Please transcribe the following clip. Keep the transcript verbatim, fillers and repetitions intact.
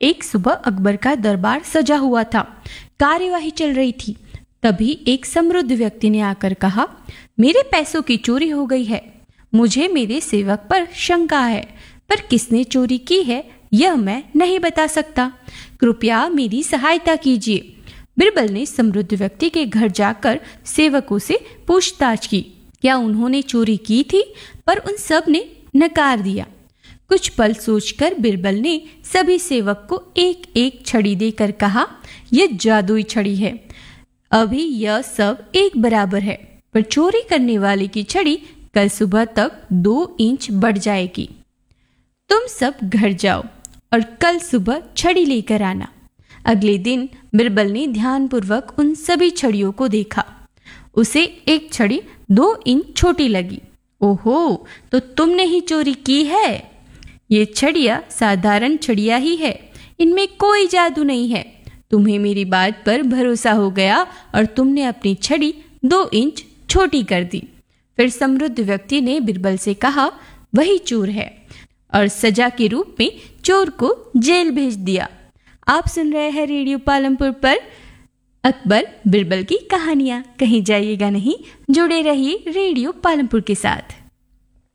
एक सुबह अकबर का दरबार सजा हुआ था, कार्यवाही चल रही थी। तभी एक समृद्ध व्यक्ति ने आकर कहा, मेरे पैसों की चोरी हो गई है। मुझे मेरे सेवक पर शंका है, पर किसने चोरी की है यह मैं नहीं बता सकता। कृपया मेरी सहायता कीजिए। बिरबल ने समृद्ध व्यक्ति के घर जाकर सेवकों से पूछताछ की, क्या उन्होंने चोरी की थी, पर उन सब ने नकार दिया। कुछ पल सोचकर बिरबल ने सभी सेवक को एक एक छड़ी देकर कहा, यह जादुई छड़ी है। अभी यह सब एक बराबर है, पर चोरी करने वाले की छड़ी कल सुबह तक दो इंच बढ़ जाएगी। तुम सब घर जाओ और कल सुबह छड़ी लेकर आना। अगले दिन बिरबल ने ध्यानपूर्वक उन सभी छड़ियों को देखा। उसे एक छड़ी दो इंच छोटी लगी। ओहो, तो तुमने ही चोरी की है। ये छड़ियाँ साधारण छड़ियाँ ही है, इनमें कोई जादू नहीं है। तुम्हें मेरी बात पर भरोसा हो गया और तुमने अपनी छड़ी दो इंच छोटी कर दी। फिर समृद्ध व्यक्ति ने बिरबल से कहा, वही चोर है, और सजा के रूप में चोर को जेल भेज दिया। आप सुन रहे हैं रेडियो पालमपुर पर अकबर बिरबल की कहानियां। कहीं जाइएगा नहीं, जुड़े रहिए रेडियो पालमपुर के साथ।